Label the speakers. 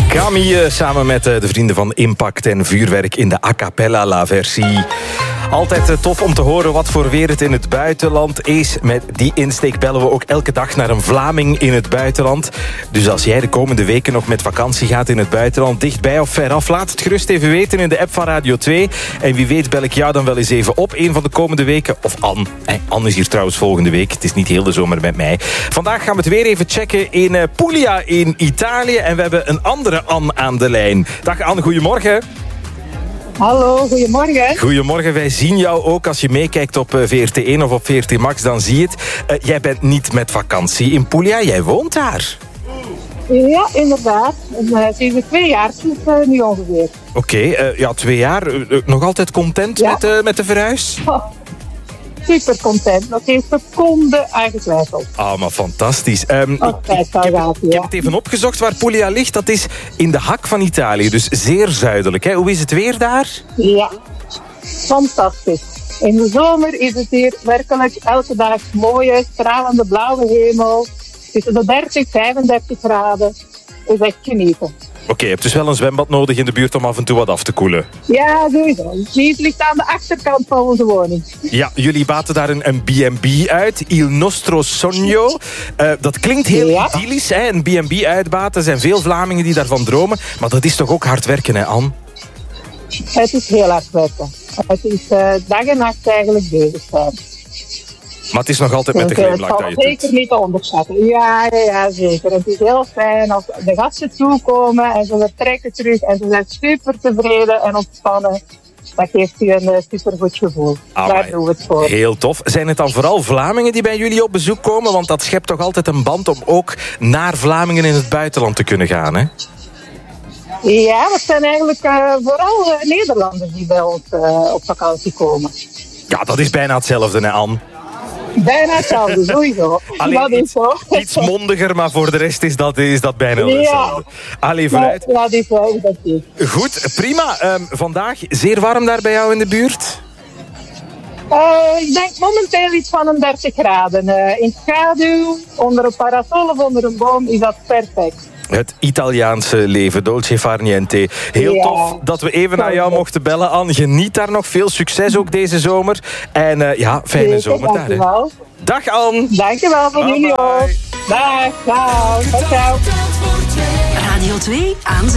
Speaker 1: Camille samen met de vrienden van Impact en Vuurwerk in de a cappella versie. Altijd tof om te horen wat voor weer het in het buitenland is. Met die insteek bellen we ook elke dag naar een Vlaming in het buitenland. Dus als jij de komende weken nog met vakantie gaat in het buitenland, dichtbij of veraf, laat het gerust even weten in de app van Radio 2. En wie weet bel ik jou dan wel eens even op een van de komende weken. Of Anne. Anne is hier trouwens volgende week. Het is niet heel de zomer met mij. Vandaag gaan we het weer even checken in Puglia in Italië. En we hebben een andere Anne aan de lijn. Dag Anne, goedemorgen.
Speaker 2: Hallo, goedemorgen.
Speaker 1: Goedemorgen, wij zien jou ook als je meekijkt op VRT1 of op VRT Max, dan zie je het. Jij bent niet met vakantie in Puglia, jij woont daar.
Speaker 2: Ja, inderdaad. Sinds 2 jaar nu ongeveer.
Speaker 1: Oké, 2 jaar. Nog altijd content met de verhuis?
Speaker 2: Oh, super content. Nog geen seconde aangetwijfeld.
Speaker 1: Ah, maar fantastisch. Ik heb het even opgezocht waar Puglia ligt. Dat is in de hak van Italië, dus zeer zuidelijk. Hè? Hoe is het weer daar?
Speaker 2: Ja, fantastisch. In de zomer is het hier werkelijk elke dag mooie, stralende blauwe hemel. Tussen de 30, 35 graden. Dat is echt genieten.
Speaker 1: Oké, je hebt dus wel een zwembad nodig in de buurt om af en toe wat af te koelen.
Speaker 2: Ja, sowieso. Het ligt aan de achterkant van onze woning.
Speaker 1: Ja, jullie baten daar een B&B uit. Il nostro sogno. Dat klinkt heel idyllisch, hè? Een B&B uitbaten. Er zijn veel Vlamingen die daarvan dromen. Maar dat is toch ook hard werken, hè, Anne?
Speaker 2: Het is heel hard werken. Het is dag en nacht eigenlijk bezig zijn.
Speaker 1: Maar het is nog altijd met de glimlach dat je het
Speaker 2: zeker niet te onderschatten. Ja, zeker. Het is heel fijn als de gasten toekomen en ze vertrekken terug en ze zijn super tevreden en ontspannen. Dat geeft u een supergoed gevoel. Daar doen we het voor.
Speaker 1: Heel tof. Zijn het dan vooral Vlamingen die bij jullie op bezoek komen? Want dat schept toch altijd een band om ook naar Vlamingen in het buitenland te kunnen gaan, hè?
Speaker 2: Ja, dat zijn eigenlijk vooral Nederlanders die bij ons op vakantie komen.
Speaker 1: Ja, dat is bijna hetzelfde, hè, Anne?
Speaker 2: Bijna hetzelfde, sowieso.
Speaker 1: Alleen iets mondiger, maar voor de rest is dat bijna hetzelfde. Allee, vooruit.
Speaker 2: Ja, dat is wel dat is.
Speaker 1: Goed, prima. Vandaag zeer warm daar bij jou in de buurt?
Speaker 2: Ik denk momenteel iets van een 30 graden. In schaduw, onder een parasol of onder een boom is dat perfect.
Speaker 1: Het Italiaanse leven, dolce far niente. Heel tof dat we even naar jou mochten bellen, Anne. Geniet daar nog. Veel succes ook deze zomer. En fijne zomer daar. Hè. Dag, Anne.
Speaker 2: Dankjewel voor jullie ook. Dag, ciao. Ciao.
Speaker 3: Radio 2 aan